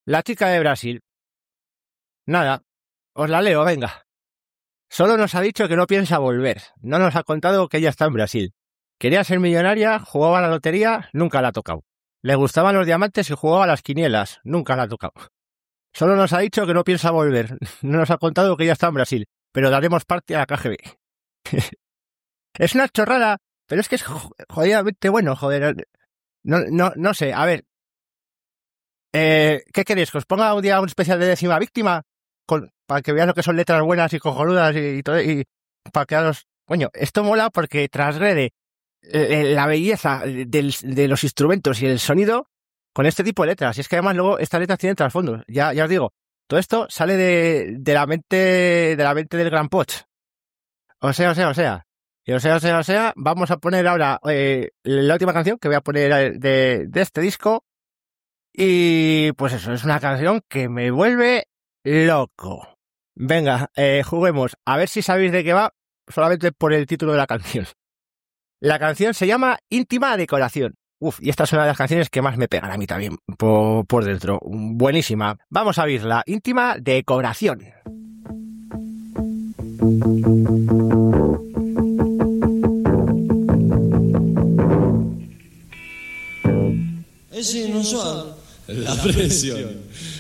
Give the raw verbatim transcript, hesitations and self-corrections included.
La chica de Brasil. Nada, os la leo, venga. Solo nos ha dicho que no piensa volver. No nos ha contado que ella está en Brasil. Quería ser millonaria, jugaba a la lotería, nunca la ha tocado. Le gustaban los diamantes y jugaba a las quinielas, nunca la ha tocado. Solo nos ha dicho que no piensa volver. No nos ha contado que ella está en Brasil, pero daremos parte a la K G B. Es una chorrada, pero es que es jodidamente bueno, joder. No, no, no sé, a ver. Eh, ¿Qué queréis? ¿Que os ponga un día un especial de décima víctima? Con, para que vean lo que son letras buenas y cojonudas y, y todo, y para que os... Coño, esto mola porque transgrede eh, la belleza del, de los instrumentos y el sonido con este tipo de letras. Y es que además luego estas letras tienen trasfondos. Ya, ya os digo, todo esto sale de, de la mente de la mente del Gran Poch. O sea, o sea, o sea. Y o sea, o sea, o sea, vamos a poner ahora eh, la última canción que voy a poner de, de este disco. Y pues eso, es una canción que me vuelve loco. Venga, eh, juguemos. A ver si sabéis de qué va, solamente por el título de la canción. La canción se llama Íntima Decoración. Uf, y esta es una de las canciones que más me pegan a mí también, por, por dentro. Buenísima. Vamos a oírla. Íntima Decoración. Es inusual la presión